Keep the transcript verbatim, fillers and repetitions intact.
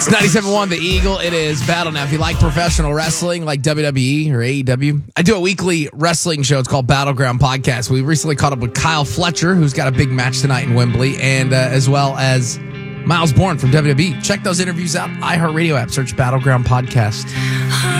It's ninety-seven point one The Eagle. It is Battle Now. If you like professional wrestling like W W E or A E W, I do a weekly wrestling show. It's called Battleground Podcast. We recently caught up with Kyle Fletcher, who's got a big match tonight in Wembley, and uh, as well as Miles Bourne from W W E. Check those interviews out. iHeartRadio app. Search Battleground Podcast.